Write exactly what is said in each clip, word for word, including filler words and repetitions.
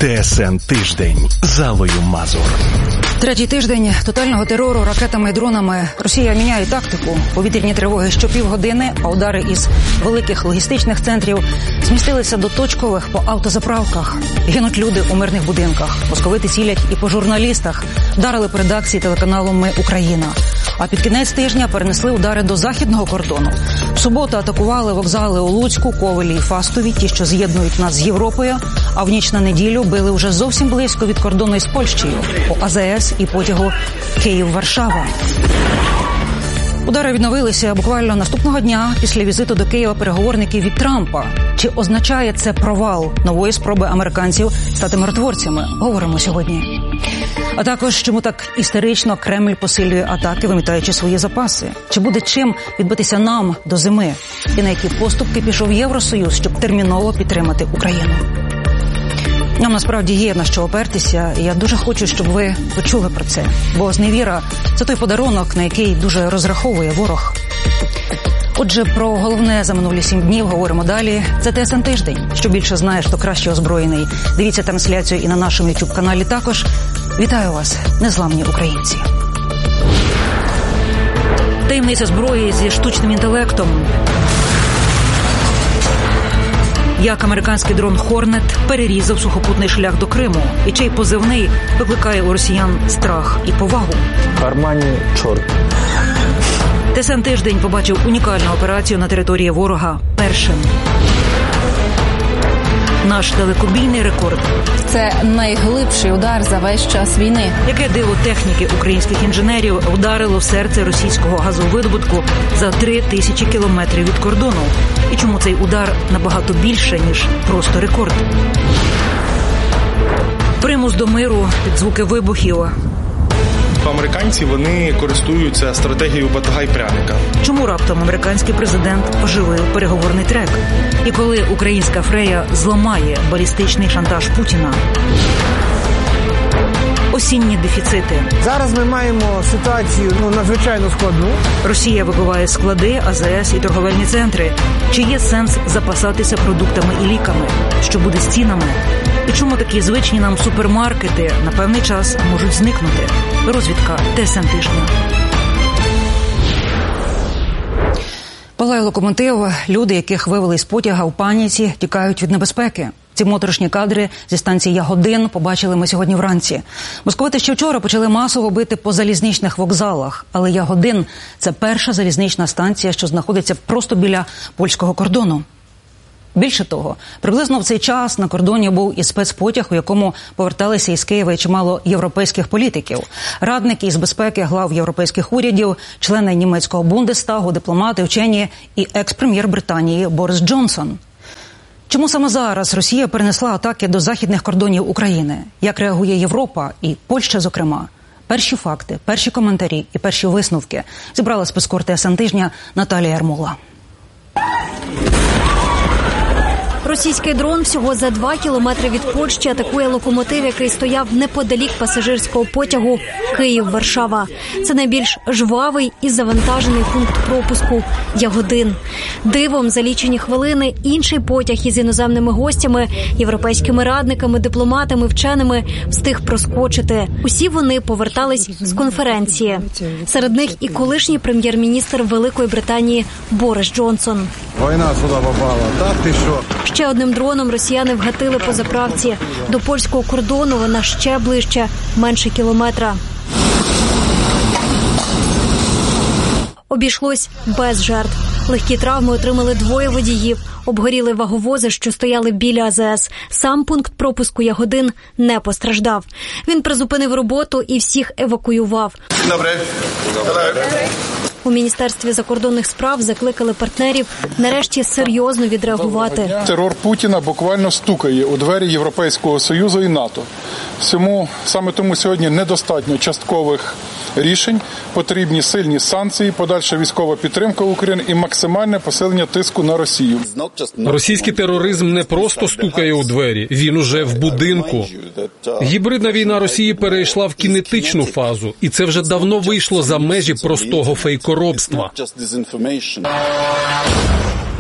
ТСН Тиждень з Аллою Мазур. Третій тиждень тотального терору ракетами і дронами. Росія міняє тактику. Повітряні тривоги щопівгодини, а удари із великих логістичних центрів змістилися до точкових по автозаправках. Гинуть люди у мирних будинках. Московити цілять і по журналістах. Вдарили по редакції телеканалу «Ми Україна». А під кінець тижня перенесли удари до західного кордону. В суботу атакували вокзали у Луцьку, Ковелі і Фастові, ті, що з'єднують нас з Європою. А в ніч на неділю били вже зовсім близько від кордону із Польщею, по А З С і потягу Київ-Варшава. Удари відновилися буквально наступного дня після візиту до Києва переговорників від Трампа. Чи означає це провал нової спроби американців стати миротворцями? Говоримо сьогодні. А також, чому так істерично Кремль посилює атаки, вимітаючи свої запаси? Чи буде чим відбитися нам до зими? І на які поступки пішов Євросоюз, щоб терміново підтримати Україну? Нам насправді є на що опертися, і я дуже хочу, щоб ви почули про це. Бо зневіра – це той подарунок, на який дуже розраховує ворог. Отже, про головне за минулі сім днів говоримо далі. Це ТСН Тиждень. Що більше знаєш, то краще озброєний. Дивіться трансляцію і на нашому ютуб-каналі також. Вітаю вас, незламні українці. Таємниця зброї зі штучним інтелектом. Як американський дрон «Хорнет» перерізав сухопутний шлях до Криму, і чий позивний викликає у росіян страх і повагу. В кармані чорт. ТСН Тиждень побачив унікальну операцію на території ворога першим. Наш далекобійний рекорд. Це найглибший удар за весь час війни. Яке диво техніки українських інженерів вдарило в серце російського газовидобутку за три тисячі кілометрів від кордону? І чому цей удар набагато більше, ніж просто рекорд? Примус до миру під звуки вибухів. Американці, вони користуються стратегією батога й пряника. Чому раптом американський президент оживив переговорний трек? І коли українська Фрея зламає балістичний шантаж Путіна? Осінні дефіцити. Зараз ми маємо ситуацію ну, надзвичайно складну. Росія вибиває склади, А З С і торговельні центри. Чи є сенс запасатися продуктами і ліками? Що буде з цінами? І чому такі звичні нам супермаркети на певний час можуть зникнути? Розвідка ТСН Тижня. Палає локомотив. Люди, яких вивели з потяга в паніці, тікають від небезпеки. Ці моторошні кадри зі станції Ягодин побачили ми сьогодні вранці. Московити ще вчора почали масово бити по залізничних вокзалах. Але Ягодин – це перша залізнична станція, що знаходиться просто біля польського кордону. Більше того, приблизно в цей час на кордоні був і спецпотяг, у якому поверталися із Києва і чимало європейських політиків. Радники із безпеки глав європейських урядів, члени німецького Бундестагу, дипломати, вчені і екс-прем'єр Британії Борис Джонсон. Чому саме зараз Росія перенесла атаки до західних кордонів України? Як реагує Європа і Польща, зокрема? Перші факти, перші коментарі і перші висновки зібрала спецкор ТСН Тижня Наталія Ярмола. Російський дрон всього за два кілометри від Польщі атакує локомотив, який стояв неподалік пасажирського потягу Київ-Варшава. Це найбільш жвавий і завантажений пункт пропуску Ягодин. Дивом за лічені хвилини інший потяг із іноземними гостями, європейськими радниками, дипломатами, вченими встиг проскочити. Усі вони повертались з конференції. Серед них і колишній прем'єр-міністр Великої Британії Борис Джонсон. Війна сюди попала, так ти що? Ще одним дроном росіяни вгатили по заправці. До польського кордону вона ще ближче, менше кілометра. Обійшлось без жертв. Легкі травми отримали двоє водіїв. Обгоріли ваговози, що стояли біля А З С. Сам пункт пропуску Ягодин не постраждав. Він призупинив роботу і всіх евакуював. Добре. У Міністерстві закордонних справ закликали партнерів нарешті серйозно відреагувати. Терор Путіна буквально стукає у двері Європейського Союзу і НАТО. Всьому, саме тому сьогодні недостатньо часткових рішень, потрібні сильні санкції, подальша військова підтримка України і максимальне посилення тиску на Росію. Російський тероризм не просто стукає у двері, він уже в будинку. Гібридна війна Росії перейшла в кінетичну фазу, і це вже давно вийшло за межі простого фейкоробства.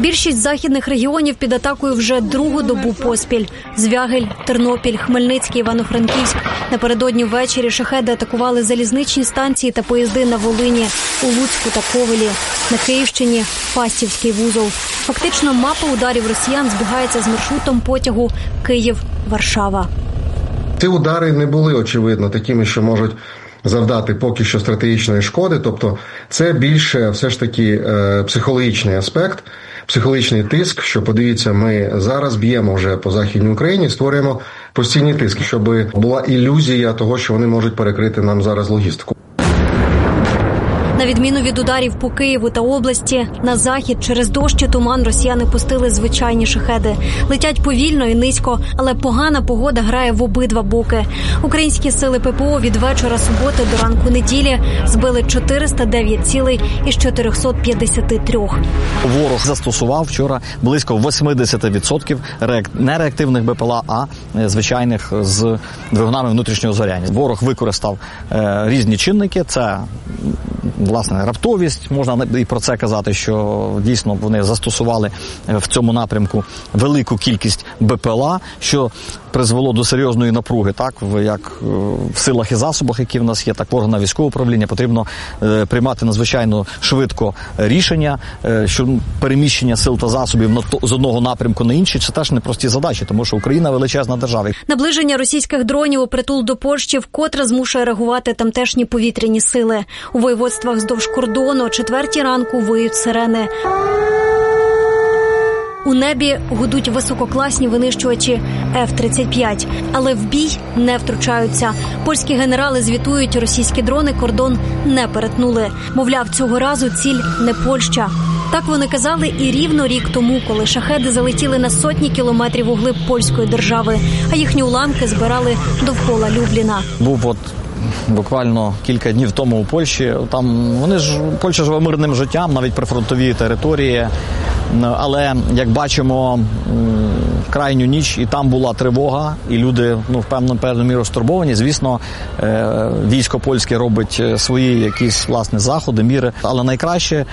Більшість західних регіонів під атакою вже другу добу поспіль. Звягель, Тернопіль, Хмельницький, Івано-Франківськ. Напередодні ввечері шахеди атакували залізничні станції та поїзди на Волині, у Луцьку та Ковелі. На Київщині – Фастівський вузол. Фактично мапа ударів росіян збігається з маршрутом потягу Київ-Варшава. Ці удари не були, очевидно, такими, що можуть завдати поки що стратегічної шкоди. Тобто це більше все ж таки е, психологічний аспект, психологічний тиск, що, подивіться, ми зараз б'ємо вже по Західній Україні, створюємо постійний тиск, щоб була ілюзія того, що вони можуть перекрити нам зараз логістику. На відміну від ударів по Києву та області, на захід через дощ і туман росіяни пустили звичайні шахеди. Летять повільно і низько, але погана погода грає в обидва боки. Українські сили ППО від вечора суботи до ранку неділі збили чотириста дев'ять цілей із чотирьохсот п'ятдесят три. Ворог застосував вчора близько вісімдесят відсотків нереактивних БПЛА, а звичайних з двигунами внутрішнього згоряння. Ворог використав е, різні чинники, це власне раптовість, можна і про це казати, що дійсно вони застосували в цьому напрямку велику кількість БПЛА, що призвело до серйозної напруги, так, як в силах і засобах, які в нас є, так в органах військового управління потрібно е, приймати надзвичайно швидко рішення, е, що переміщення сил та засобів на то, з одного напрямку на інший, це теж непрості задачі, тому що Україна величезна держава. Наближення російських дронів у притул до Польщі вкотре змушує реагувати тамтешні повітряні сили. У воєводствах здовж кордону о четвертій ранку виють сирени. У небі гудуть висококласні винищувачі Еф тридцять п'ять, але в бій не втручаються. Польські генерали звітують, російські дрони кордон не перетнули. Мовляв, цього разу ціль не Польща. Так вони казали і рівно рік тому, коли шахеди залетіли на сотні кілометрів у глиб польської держави, а їхні уламки збирали довкола Любліна. Був от буквально кілька днів тому у Польщі. Там вони ж Польща живе мирним життям, навіть прифронтові території. Але, як бачимо, крайню ніч і там була тривога, і люди, ну, в певну, певну міру стурбовані. Звісно, військо польське робить свої якісь, власне, заходи, міри. Але найкраще,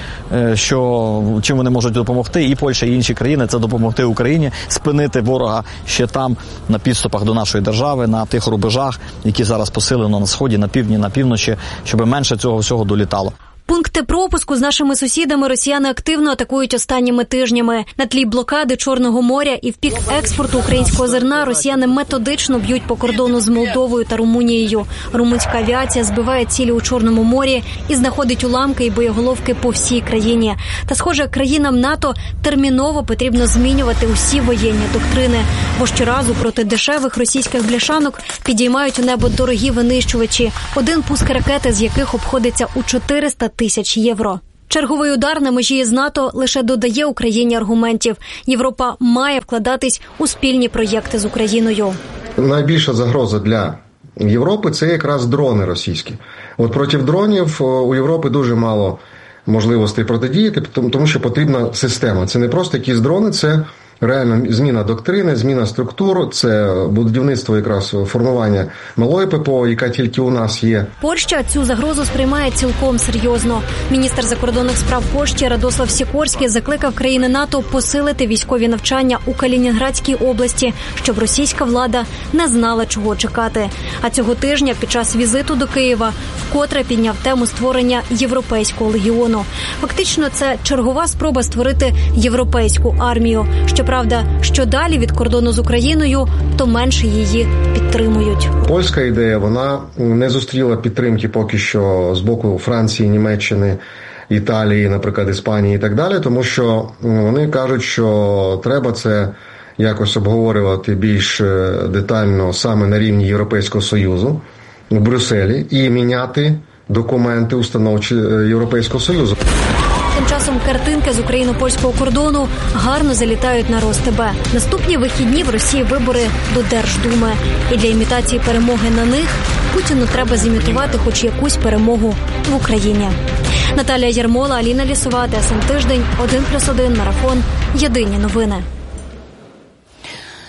що, чим вони можуть допомогти, і Польща, і інші країни, це допомогти Україні спинити ворога ще там, на підступах до нашої держави, на тих рубежах, які зараз посилено на сході, на півдні, на півночі, щоб менше цього всього долітало. Пункти пропуску з нашими сусідами росіяни активно атакують останніми тижнями. На тлі блокади Чорного моря і в пік експорту українського зерна росіяни методично б'ють по кордону з Молдовою та Румунією. Румунська авіація збиває цілі у Чорному морі і знаходить уламки і боєголовки по всій країні. Та, схоже, країнам НАТО терміново потрібно змінювати усі воєнні доктрини, бо щоразу проти дешевих російських бляшанок підіймають у небо дорогі винищувачі, один пуск ракети з яких обходиться у чотириста тисяч євро. Черговий удар на межі з НАТО лише додає Україні аргументів. Європа має вкладатись у спільні проєкти з Україною. Найбільша загроза для Європи – це якраз дрони російські. От проти дронів у Європи дуже мало можливостей протидіяти, тому що потрібна система. Це не просто якісь дрони, це реально зміна доктрини, зміна структур, це будівництво якраз формування малої ППО, яка тільки у нас є. Польща цю загрозу сприймає цілком серйозно. Міністр закордонних справ Польщі Радослав Сікорський закликав країни НАТО посилити військові навчання у Калінінградській області, щоб російська влада не знала, чого чекати. А цього тижня під час візиту до Києва вкотре підняв тему створення Європейського легіону. Фактично, це чергова спроба створити європейську армію. Щоправда, що далі від кордону з Україною, то менше її підтримують. Польська ідея, вона не зустріла підтримки поки що з боку Франції, Німеччини, Італії, наприклад, Іспанії і так далі, тому що вони кажуть, що треба це якось обговорювати більш детально саме на рівні Європейського Союзу в Брюсселі і міняти документи установчі Європейського Союзу. Тим часом картинки з україно-польського кордону гарно залітають на РосТБ. Наступні вихідні в Росії вибори до Держдуми. І для імітації перемоги на них Путіну треба зімітувати хоч якусь перемогу в Україні. Наталія Ярмола, Аліна Лісова, ТСН Тиждень, один плюс один, Марафон, Єдині новини.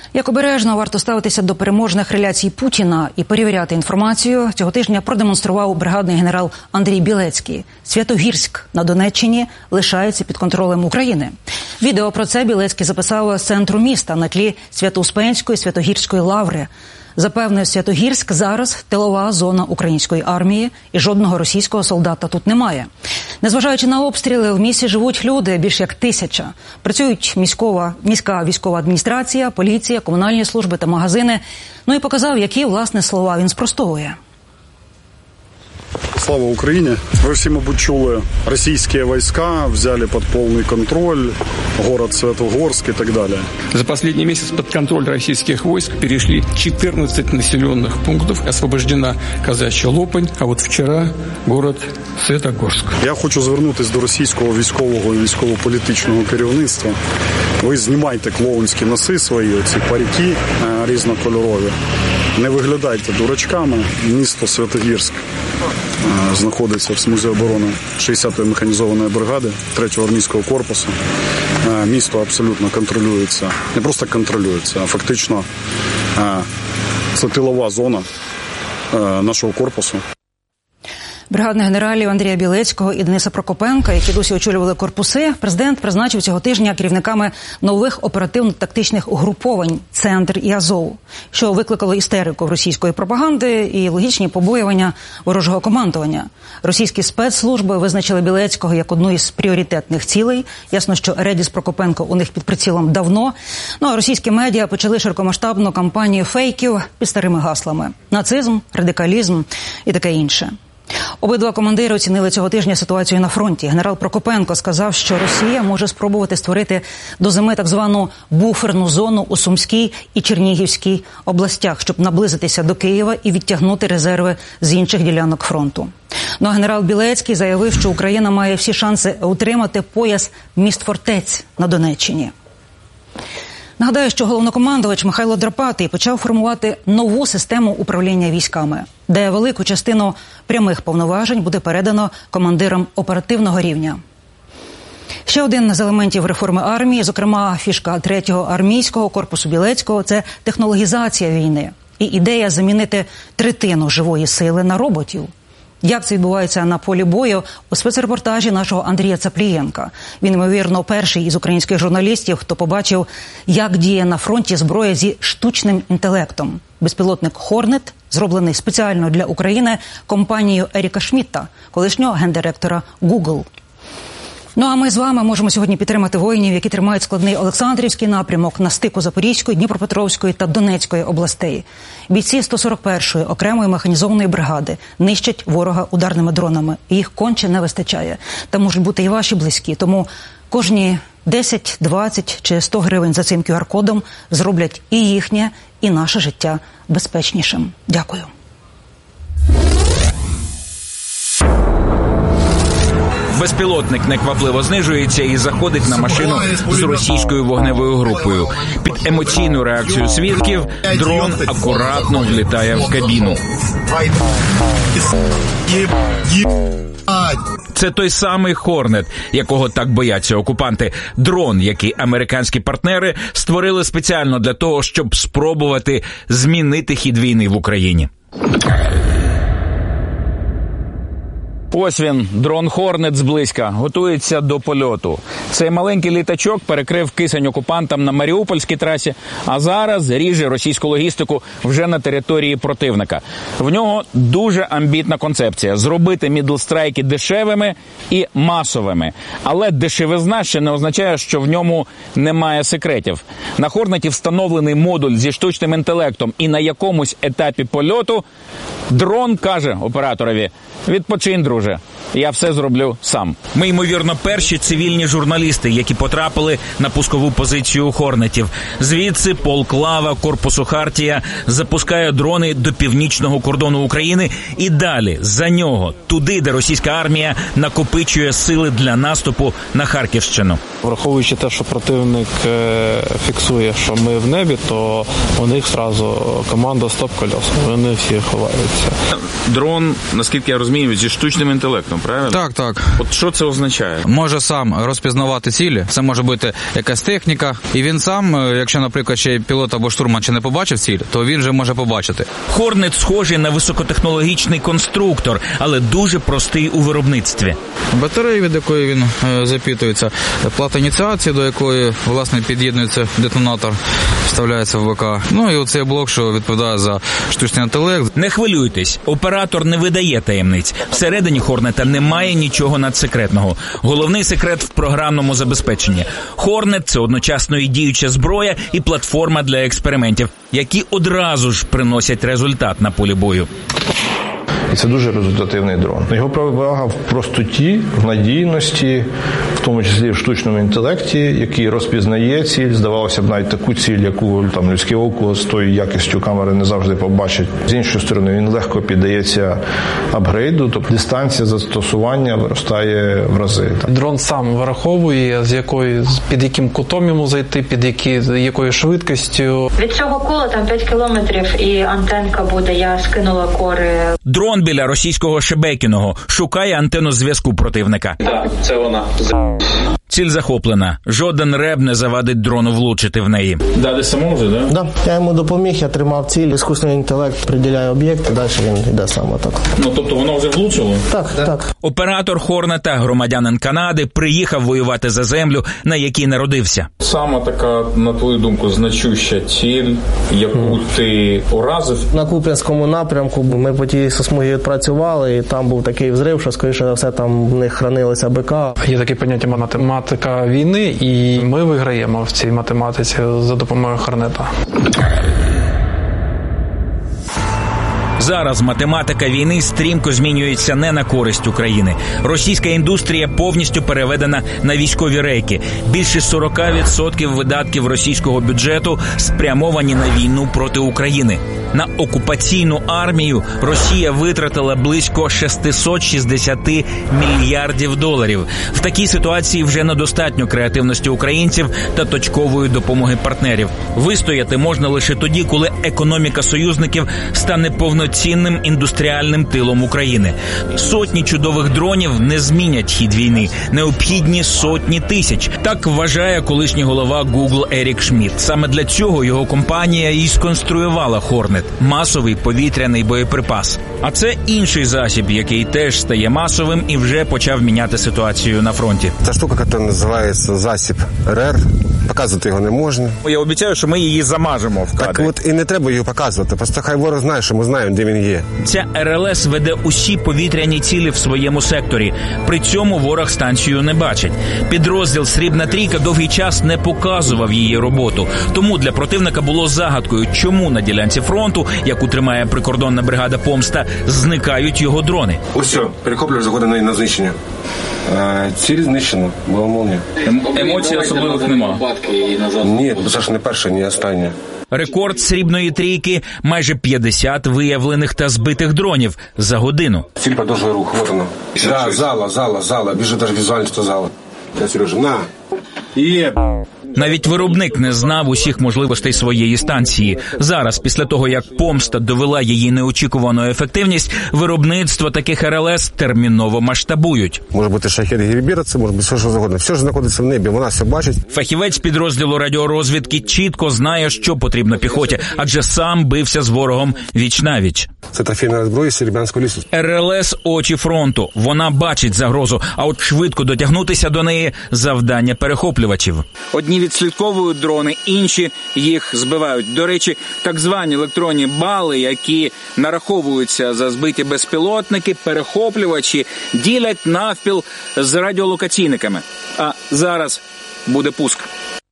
Як обережно варто ставитися до переможних реляцій Путіна і перевіряти інформацію, цього тижня продемонстрував бригадний генерал Андрій Білецький. Святогірськ на Донеччині лишається під контролем України. Відео про це Білецький записав з центру міста на тлі Свято-Успенської Святогірської лаври. Запевнив, Святогірськ зараз тилова зона української армії і жодного російського солдата тут немає. Незважаючи на обстріли, в місті живуть люди більш як тисяча. Працюють міськова, міська військова адміністрація, поліція, комунальні служби та магазини. Ну і показав, які, власне, слова він спростовує. Слава Україні! Ви всі, мабуть, чули, російські війська взяли під повний контроль город Святогорск і так далі. За последний месяц под контроль российских войск перешли четырнадцать населенных пунктов, освобождена Казачья Лопань, а вот вчера город Святогорск. Я хочу звернутися до російського військового і військово-політичного керівництва. Ви знімайте клоунські носи свої, оці парики різнокольорові. Не виглядайте дурачками. Місто Святогірськ знаходиться в смузі оборони шістдесятої механізованої бригади третього армійського корпусу. Місто абсолютно контролюється. Не просто контролюється, а фактично це тилова зона нашого корпусу. Бригадних генералів Андрія Білецького і Дениса Прокопенка, які досі очолювали корпуси, президент призначив цього тижня керівниками нових оперативно-тактичних угруповань «Центр» і «Азов», що викликало істерику російської пропаганди і логічні побоювання ворожого командування. Російські спецслужби визначили Білецького як одну із пріоритетних цілей. Ясно, що Редіс Прокопенко у них під прицілом давно. Ну а російські медіа почали широкомасштабну кампанію фейків під старими гаслами – нацизм, радикалізм і таке інше. Обидва командири оцінили цього тижня ситуацію на фронті. Генерал Прокопенко сказав, що Росія може спробувати створити до зими так звану буферну зону у Сумській і Чернігівській областях, щоб наблизитися до Києва і відтягнути резерви з інших ділянок фронту. Ну а генерал Білецький заявив, що Україна має всі шанси утримати пояс міст-фортець на Донеччині. Нагадаю, що головнокомандувач Михайло Драпатий почав формувати нову систему управління військами, де велику частину прямих повноважень буде передано командирам оперативного рівня. Ще один з елементів реформи армії, зокрема фішка третього армійського корпусу Білецького – це технологізація війни і ідея замінити третину живої сили на роботів. Як це відбувається на полі бою, у спецрепортажі нашого Андрія Цаплієнка. Він, ймовірно, перший із українських журналістів, хто побачив, як діє на фронті зброя зі штучним інтелектом. Безпілотник «Хорнет», зроблений спеціально для України компанією Еріка Шмідта, колишнього гендиректора Google. Ну а ми з вами можемо сьогодні підтримати воїнів, які тримають складний Олександрівський напрямок на стику Запорізької, Дніпропетровської та Донецької областей. Бійці сто сорок першої окремої механізованої бригади нищать ворога ударними дронами. Їх конче не вистачає. Та можуть бути і ваші близькі. Тому кожні десять, двадцять чи сто гривень за цим ку ар кодом зроблять і їхнє, і наше життя безпечнішим. Дякую. Безпілотник неквапливо знижується і заходить на машину з російською вогневою групою. Під емоційну реакцію свідків дрон акуратно влітає в кабіну. Це той самий «Хорнет», якого так бояться окупанти. Дрон, який американські партнери створили спеціально для того, щоб спробувати змінити хід війни в Україні. Ось він, дрон «Хорнет» зблизька, готується до польоту. Цей маленький літачок перекрив кисень окупантам на Маріупольській трасі, а зараз ріже російську логістику вже на території противника. В нього дуже амбітна концепція – зробити мідлстрайки дешевими і масовими. Але дешевизна ще не означає, що в ньому немає секретів. На «Хорнеті» встановлений модуль зі штучним інтелектом, і на якомусь етапі польоту дрон каже операторові: «Відпочинь, друже, я все зроблю сам». Ми, ймовірно, перші цивільні журналісти, які потрапили на пускову позицію «Хорнетів». Звідси полк «Лава» корпусу «Хартія» запускає дрони до північного кордону України і далі, за нього, туди, де російська армія накопичує сили для наступу на Харківщину. Враховуючи те, що противник фіксує, що ми в небі, то у них одразу команда «Стоп колес». Вони всі ховаються. Дрон, наскільки я розумію, зі штучним штучним інтелектом, правильно? Так, так. От що це означає? Може сам розпізнавати цілі. Це може бути якась техніка. І він сам, якщо, наприклад, ще пілот або штурман чи не побачив ціль, то він же може побачити. Хорнет схожий на високотехнологічний конструктор, але дуже простий у виробництві. Батарея, від якої він е, запитується, плата ініціації, до якої, власне, під'єднується детонатор, вставляється в БК. Ну і оцей блок, що відповідає за штучний інтелект. Не хвилюйтесь, оператор не видає таємниць. Всередині Хорнета немає нічого надсекретного. Головний секрет в програмному забезпеченні. Хорнет – це одночасно і діюча зброя, і платформа для експериментів, які одразу ж приносять результат на полі бою. І це дуже результативний дрон. Його перевага в простоті, в надійності, в тому числі в штучному інтелекті, який розпізнає ціль. Здавалося б, навіть таку ціль, яку там людське око з тою якістю камери не завжди побачить. З іншої сторони, він легко піддається апгрейду, тобто дистанція застосування виростає в рази. Дрон сам вираховує, з якою, під яким кутом йому зайти, під які, якою швидкістю. Від цього кола там п'ять кілометрів і антенка буде, я скинула кори. Дрон біля російського Шебекіного шукає антенну зв'язку противника. Так, це вона. Ціль захоплена. Жоден реб не завадить дрону влучити в неї. Далі само вже, так? Да? Да, я йому допоміг, я тримав ціль. Іскусний інтелект приділяє об'єкт, далі він йде сам отак. Ну, тобто воно вже влучило? Так, да? Так. Оператор Хорнета, громадянин Канади, приїхав воювати за землю, на якій народився. Сама така, на твою думку, значуща ціль, яку ти уразив? На Куп'янському напрямку ми по тій смузі відпрацювали, і там був такий взрив, що, скоріше за все, там в них хранилися БК. Є таке поняття математика війни, і ми виграємо в цій математиці за допомогою Хорнета. Зараз математика війни стрімко змінюється не на користь України. Російська індустрія повністю переведена на військові рейки. Більше сорок відсотків видатків російського бюджету спрямовані на війну проти України. На окупаційну армію Росія витратила близько шістсот шістдесят мільярдів доларів. В такій ситуації вже недостатньо креативності українців та точкової допомоги партнерів. Вистояти можна лише тоді, коли економіка союзників стане повноцінним індустріальним тилом України. Сотні чудових дронів не змінять хід війни. Необхідні сотні тисяч. Так вважає колишній голова Google Ерік Шмідт. Саме для цього його компанія і сконструювала Хорнет – масовий повітряний боєприпас. А це інший засіб, який теж стає масовим і вже почав міняти ситуацію на фронті. Ця штука, яка називається засіб РР, показувати його не можна. Я обіцяю, що ми її замажемо в кадрі. Так от і не треба її показувати, просто хай ворог знає, що ми знаємо, де він є. Ця РЛС веде усі повітряні цілі в своєму секторі. При цьому ворог станцію не бачить. Підрозділ «Срібна трійка» довгий час не показував її роботу. Тому для противника було загадкою, чому на ділянці фронту, яку тримає прикордонна бригада «Помста», зникають його дрони. Ось все, перехоплювач заходить на знищення. Ціль знищена, була молнія. Ем, емоцій особливих нема. Ні, це ж не перша, ні остання. Рекорд «Срібної трійки» – майже п'ятдесят виявлених та збитих дронів за годину. Ціль продовжує рух, вот вона. Да, зала, зала, зала, біжить навіть візуально, що зала. Я, Сережа, на. Є. Навіть виробник не знав усіх можливостей своєї станції. Зараз, після того, як «Помста» довела її неочікувану ефективність, виробництво таких РЛС терміново масштабують. Може бути шахет Гербера, це може бути все, що завгодно. Все ж знаходиться в небі, вона все бачить. Фахівець підрозділу радіорозвідки чітко знає, що потрібно піхоті, адже сам бився з ворогом віч-навіч. Це трофейна зброя Серебрянського лісу. РЛС – очі фронту. Вона бачить загрозу, а от швидко дотягнутися до неї – завдання перехоплювачів. Одні відслідковують дрони, інші їх збивають. До речі, так звані електронні бали, які нараховуються за збиті безпілотники, перехоплювачі, ділять навпіл з радіолокаційниками. А зараз буде пуск.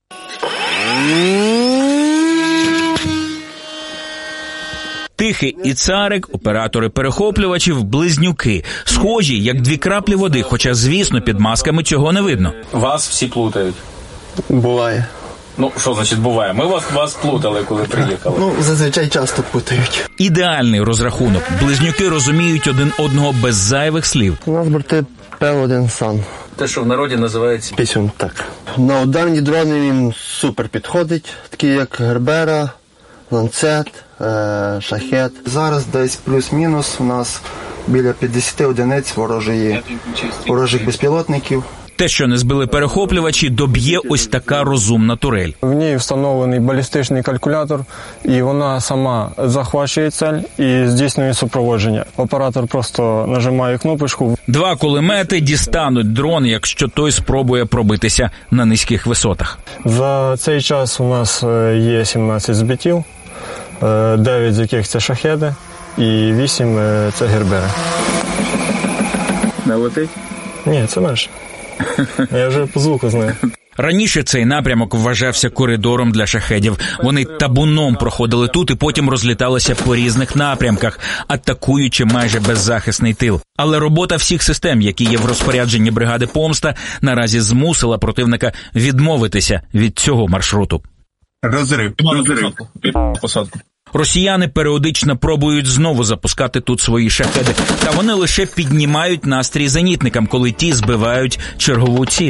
Тихий і Царик – оператори перехоплювачів, близнюки. Схожі, як дві краплі води, хоча, звісно, під масками цього не видно. Вас всі плутають. Буває. Ну, що значить буває? Ми вас, вас плутали, коли приїхали. Ну, зазвичай часто плутають. Ідеальний розрахунок. Близнюки розуміють один одного без зайвих слів. У нас борти Пе один Сан. Те, що в народі називається? Пісюн, так. На ударні дрони він супер підходить, такі як Гербера, ланцет, шахет. Зараз десь плюс-мінус у нас біля п'ятдесят одиниць ворожої, ворожих безпілотників. Те, що не збили перехоплювачі, доб'є ось така розумна турель. В ній встановлений балістичний калькулятор, і вона сама захвачує цель і здійснює супроводження. Оператор просто нажимає кнопочку. Два кулемети дістануть дрон, якщо той спробує пробитися на низьких висотах. За цей час у нас є сімнадцять збиттів, дев'ять з яких це шахеди і вісім це гербери. Не летить? Ні, це наше. Я вже по звуку знаю. Раніше цей напрямок вважався коридором для шахедів. Вони табуном проходили тут і потім розліталися по різних напрямках, атакуючи майже беззахисний тил. Але робота всіх систем, які є в розпорядженні бригади «Помста», наразі змусила противника відмовитися від цього маршруту. Розрив. Розрив. Посадку. Росіяни періодично пробують знову запускати тут свої шахеди, та вони лише піднімають настрій зенітникам, коли ті збивають чергову ціль.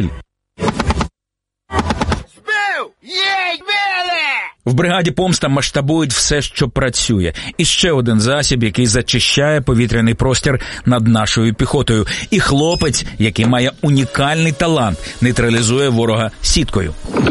В бригаді «Помста» масштабують все, що працює. І ще один засіб, який зачищає повітряний простір над нашою піхотою. І хлопець, який має унікальний талант, нейтралізує ворога сіткою.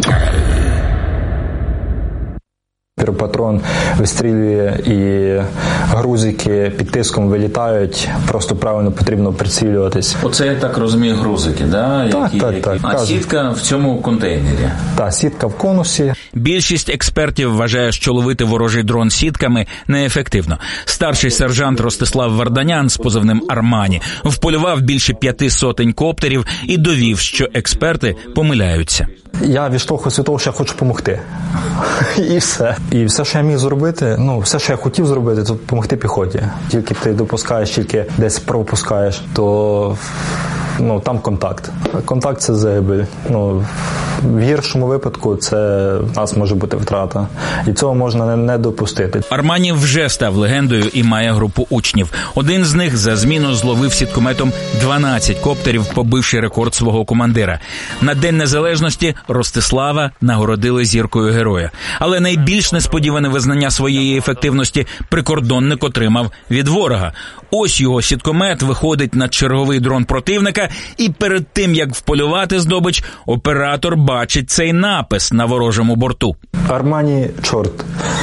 Патрон вистрілює і грузики під тиском вилітають, просто правильно потрібно прицілюватись. Оце, я так розумію, грузики, да? Так, які, так, які... так. А Кажу. сітка в цьому контейнері? Так, сітка в конусі. Більшість експертів вважає, що ловити ворожий дрон сітками неефективно. Старший сержант Ростислав Варданян з позивним «Армані» вполював більше п'яти сотень коптерів і довів, що експерти помиляються. Я відштовхуюся від того, що я хочу допомогти. І все. І все, що я міг зробити, ну, все, що я хотів зробити, це допомогти піхоті. Тільки ти допускаєш, тільки десь пропускаєш, то ну, там контакт. Контакт – це загибель. Ну, в гіршому випадку це в нас може бути втрата. І цього можна не, не допустити. Армані вже став легендою і має групу учнів. Один з них за зміну зловив сіткометом дванадцять коптерів, побивши рекорд свого командира. На День Незалежності Ростислава нагородили зіркою героя. Але найбільш несподіване визнання своєї ефективності прикордонник отримав від ворога. Ось його сіткомет виходить на черговий дрон противника, і перед тим, як вполювати здобич, оператор бачить цей напис на ворожому борту. Армані – чорт.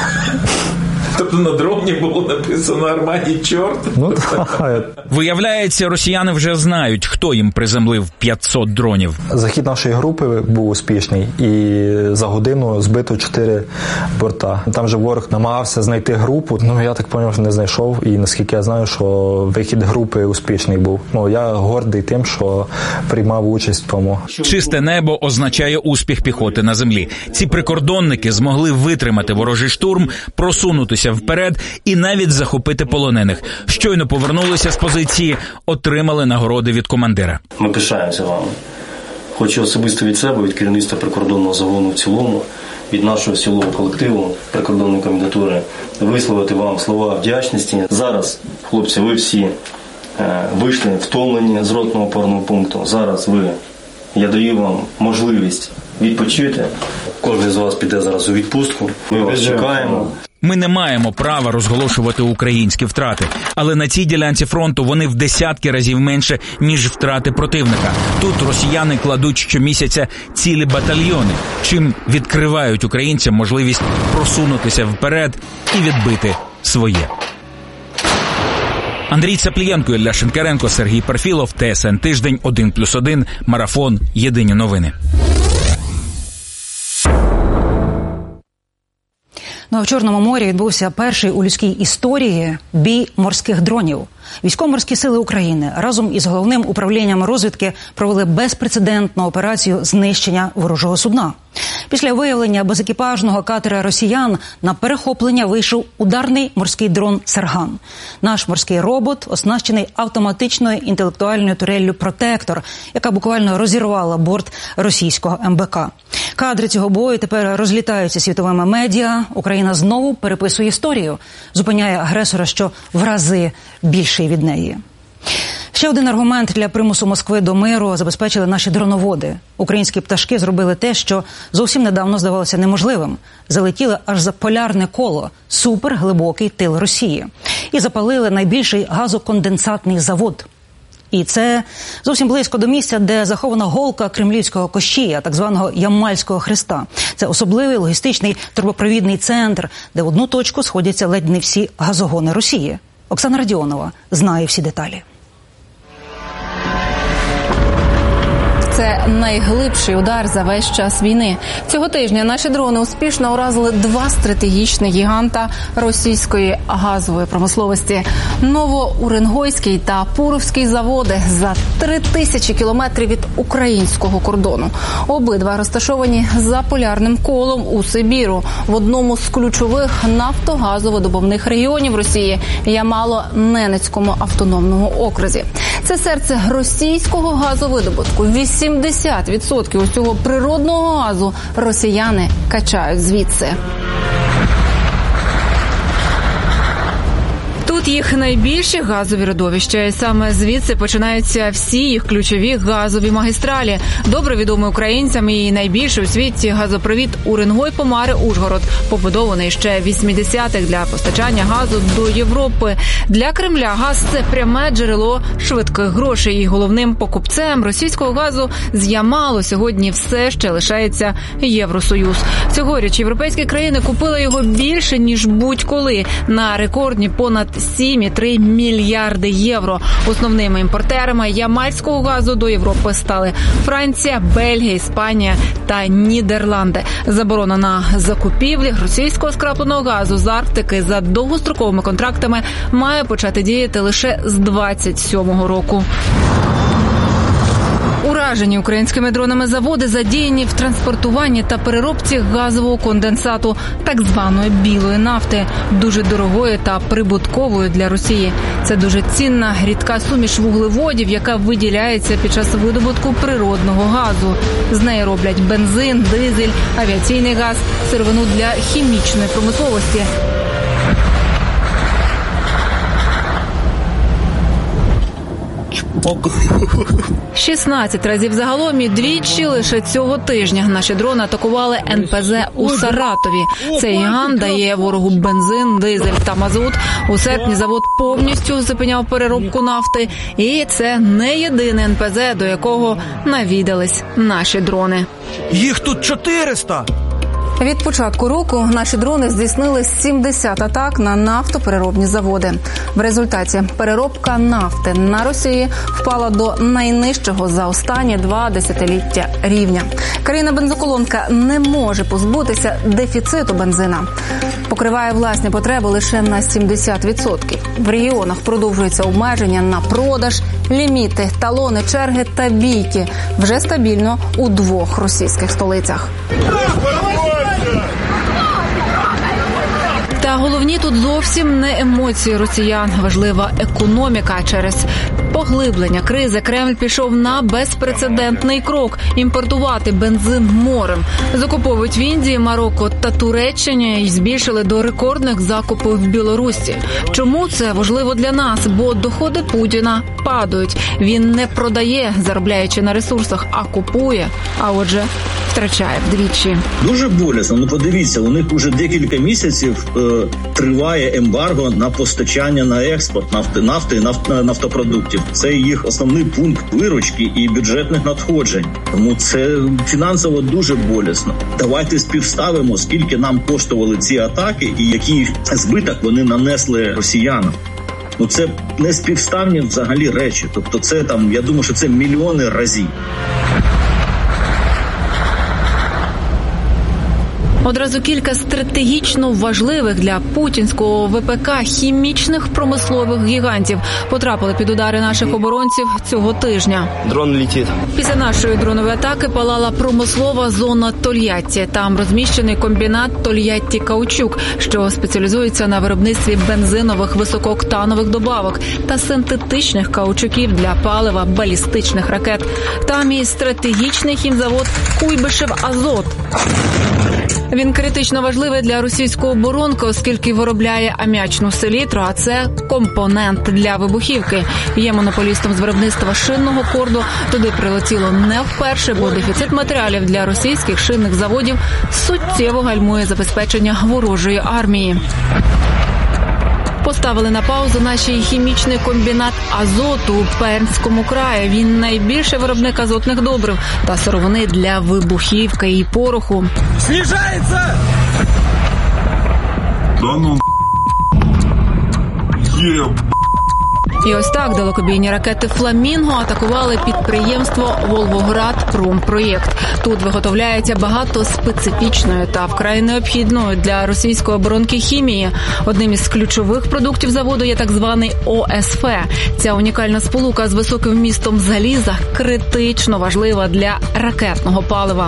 Тобто на дроні було написано «Армані чорт»? Ну, так. Виявляється, росіяни вже знають, хто їм приземлив п'ятсот дронів. Захід нашої групи був успішний, і за годину збито чотири борта. Там же ворог намагався знайти групу, ну я так зрозумів, що не знайшов, і наскільки я знаю, що вихід групи успішний був. Ну, я гордий тим, що приймав участь в тому. Чисте небо означає успіх піхоти на землі. Ці прикордонники змогли витримати ворожий штурм, просунутися вперед і навіть захопити полонених. Щойно повернулися з позиції, отримали нагороди від командира. Ми пишаємося вами. Хочу особисто від себе, від керівництва прикордонного загону в цілому, від нашого цілого колективу прикордонної комендатури висловити вам слова вдячності. Зараз, хлопці, ви всі е, вийшли втомлені з ротного опорного пункту. Зараз ви, я даю вам можливість відпочити. Кожен з вас піде зараз у відпустку. Ми вас чекаємо. Ми не маємо права розголошувати українські втрати, але на цій ділянці фронту вони в десятки разів менше, ніж втрати противника. Тут росіяни кладуть щомісяця цілі батальйони, чим відкривають українцям можливість просунутися вперед і відбити своє. Андрій Цаплієнко, Ілля Шинкаренко, Сергій Перфілов, ТСН Тиждень, один плюс один, Марафон, Єдині новини. Ну а в Чорному морі відбувся перший у людській історії бій морських дронів. Військово-морські сили України разом із головним управлінням розвідки провели безпрецедентну операцію знищення ворожого судна. Після виявлення безекіпажного катера росіян на перехоплення вийшов ударний морський дрон «Сарган». Наш морський робот оснащений автоматичною інтелектуальною туреллю «Протектор», яка буквально розірвала борт російського ем бе ка. Кадри цього бою тепер розлітаються світовими медіа. Україна знову переписує історію, зупиняє агресора, що в рази більший від неї. Ще один аргумент для примусу Москви до миру забезпечили наші дроноводи. Українські пташки зробили те, що зовсім недавно здавалося неможливим. Залетіли аж за полярне коло – суперглибокий тил Росії. І запалили найбільший газоконденсатний завод. І це зовсім близько до місця, де захована голка кремлівського кощія, так званого Ямальського хреста. Це особливий логістичний трубопровідний центр, де в одну точку сходяться ледь не всі газогони Росії. Оксана Радіонова знає всі деталі. Це найглибший удар за весь час війни. Цього тижня наші дрони успішно уразили два стратегічні гіганта російської газової промисловості – Новоуренгойський та Пуровський заводи за три тисячі кілометрів від українського кордону. Обидва розташовані за полярним колом у Сибіру, в одному з ключових нафтогазовидобувних регіонів Росії – Ямало-Ненецькому автономному окрузі. Це серце російського газовидобутку. вісімдесят відсотків усього природного газу росіяни качають звідси. Тут їх найбільші газові родовища, і саме звідси починаються всі їх ключові газові магістралі. Добре відомий українцям і найбільший у світі газопровід Уренгой-Помари-Ужгород, побудований ще в вісімдесятих для постачання газу до Європи. Для Кремля газ – це пряме джерело швидких грошей. І головним покупцем російського газу з Ямалу сьогодні все ще лишається Євросоюз. Цьогоріч європейські країни купили його більше, ніж будь-коли, на рекордні понад сім цілих три мільярди євро. Основними імпортерами ямальського газу до Європи стали Франція, Бельгія, Іспанія та Нідерланди. Заборона на закупівлі російського скрапленого газу з Арктики за довгостроковими контрактами має почати діяти лише з двадцять сьомого року. Уражені українськими дронами заводи задіяні в транспортуванні та переробці газового конденсату, так званої білої нафти, дуже дорогої та прибуткової для Росії. Це дуже цінна рідка суміш вуглеводів, яка виділяється під час видобутку природного газу. З неї роблять бензин, дизель, авіаційний газ, сировину для хімічної промисловості. шістнадцять разів загалом і двічі лише цього тижня наші дрони атакували ен пе зе у Саратові. Цей гігант дає ворогу бензин, дизель та мазут. У серпні завод повністю зупиняв переробку нафти. І це не єдине ен пе зе, до якого навідались наші дрони. Їх тут чотириста! Від початку року наші дрони здійснили сімдесят атак на нафтопереробні заводи. В результаті переробка нафти на Росії впала до найнижчого за останні два десятиліття рівня. Країна-бензоколонка не може позбутися дефіциту бензина. Покриває власні потреби лише на сімдесят відсотків. В регіонах продовжується обмеження на продаж, ліміти, талони, черги та бійки. Вже стабільно у двох російських столицях. Та головні тут зовсім не емоції росіян. Важлива економіка. Через поглиблення кризи Кремль пішов на безпрецедентний крок – імпортувати бензин морем. Закуповують в Індії, Марокко та Туреччині і збільшили до рекордних закупів в Білорусі. Чому це важливо для нас? Бо доходи Путіна падають. Він не продає, заробляючи на ресурсах, а купує, а отже втрачає вдвічі. Дуже болісно. Ну подивіться, у них уже декілька місяців е, триває ембарго на постачання на експорт нафти, нафти і нафт, нафтопродуктів. Це їх основний пункт виручки і бюджетних надходжень. Тому це фінансово дуже болісно. Давайте співставимо, скільки нам коштували ці атаки і який збиток вони нанесли росіянам. Ну це не співставні взагалі речі. Тобто це там, я думаю, що це мільйони разів. Одразу кілька стратегічно важливих для путінського ве пе ка хімічних промислових гігантів потрапили під удари наших оборонців цього тижня. Дрон летить. Після нашої дронової атаки палала промислова зона Тольятті. Там розміщений комбінат Тольятті-Каучук, що спеціалізується на виробництві бензинових високооктанових добавок та синтетичних каучуків для палива балістичних ракет. Там і стратегічний хімзавод Куйбишев Азот. Він критично важливий для російської оборонки, оскільки виробляє аміачну селітру, а це компонент для вибухівки. Є монополістом з виробництва шинного корду. Туди прилетіло не вперше, бо дефіцит матеріалів для російських шинних заводів суттєво гальмує забезпечення ворожої армії. Поставили на паузу наш хімічний комбінат азоту у Пермському краї. Він найбільший виробник азотних добрив та сировини для вибухівки і пороху. Снижається! Да ну, є. І ось так далекобійні ракети «Фламінго» атакували підприємство «Волгоградпромпроєкт». Тут виготовляється багато специфічної та вкрай необхідної для російської оборонки хімії. Одним із ключових продуктів заводу є так званий О С Ф. Ця унікальна сполука з високим вмістом заліза критично важлива для ракетного палива.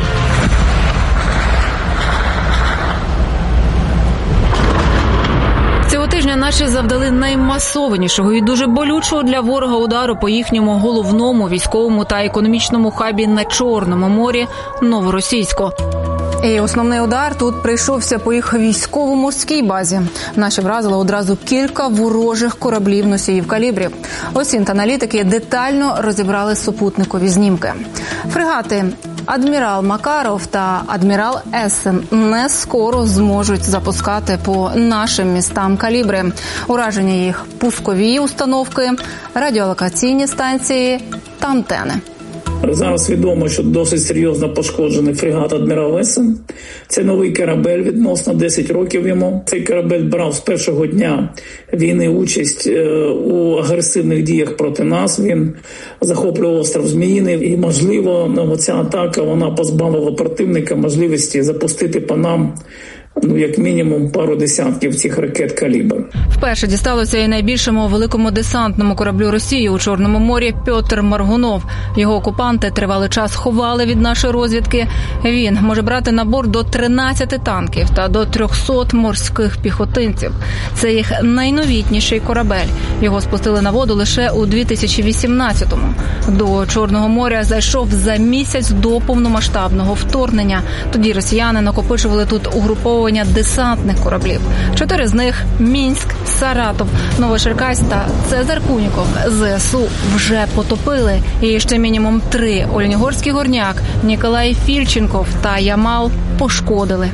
Цього тижня наші завдали наймасованішого і дуже болючого для ворога удару по їхньому головному військовому та економічному хабі на Чорному морі – Новоросійську. І основний удар тут прийшовся по їх військово-морській базі. Наші вразили одразу кілька ворожих кораблів носіїв калібрів. Осінт-аналітики детально розібрали супутникові знімки. Фрегати «Адмірал Макаров» та «Адмірал Ессен» не скоро зможуть запускати по нашим містам калібри. Ураження їх пускові установки, радіолокаційні станції та антени. Зараз відомо, що досить серйозно пошкоджений фрегат «Адмірал Ессен». Це новий корабель, відносно десять років йому. Цей корабель брав з першого дня війни участь у агресивних діях проти нас. Він захоплював остров Зміїний. І, можливо, ця атака вона позбавила противника можливості запустити по нам ну, як мінімум, пару десятків цих ракет «Калібр». Вперше дісталося і найбільшому великому десантному кораблю Росії у Чорному морі Пьотр Моргунов. Його окупанти тривалий час ховали від нашої розвідки. Він може брати на борт до тринадцяти танків та до трьохсот морських піхотинців. Це їх найновітніший корабель. Його спустили на воду лише у дві тисячі вісімнадцятому. До Чорного моря зайшов за місяць до повномасштабного вторгнення. Тоді росіяни накопичували тут угруповування десантних кораблів. Чотири з них – Мінськ, Саратов, Новочеркаськ та Цезар Куніков – З С У вже потопили. І ще мінімум три – Ольнігорський горняк, Ніколай Фільченков та Ямал – пошкодили.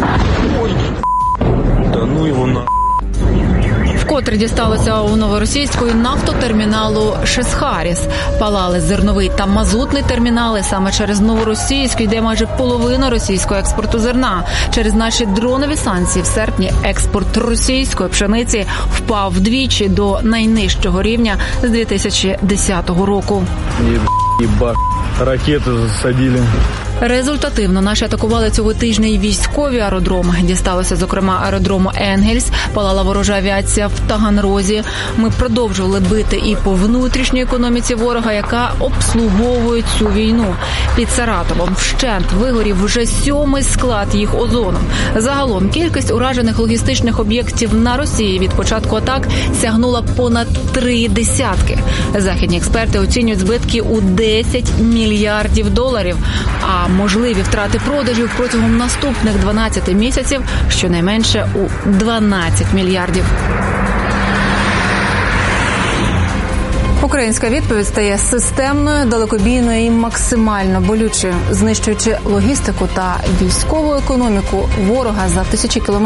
Да ну його на... Вкотре дісталося у Новоросійську нафтотерміналу Шесхаріс. Палали зерновий та мазутний термінали. Саме через Новоросійськ йде майже половина російського експорту зерна. Через наші дронові санкції в серпні експорт російської пшениці впав вдвічі до найнижчого рівня з дві тисячі десятого року. Єба, ракети засадили. Результативно наші атакували цього тижня й військові аеродроми. Дісталося, зокрема, аеродрому Енгельс, палала ворожа авіація в Таганрозі. Ми продовжували бити і по внутрішній економіці ворога, яка обслуговує цю війну. Під Саратовом вщент вигорів вже сьомий склад їх озону. Загалом кількість уражених логістичних об'єктів на Росії від початку атак сягнула понад три десятки. Західні експерти оцінюють збитки у десять мільярдів доларів. А можливі втрати продажів протягом наступних дванадцяти місяців щонайменше у дванадцять мільярдів. Українська відповідь стає системною, далекобійною і максимально болючою, знищуючи логістику та військову економіку ворога за тисячі кілометрів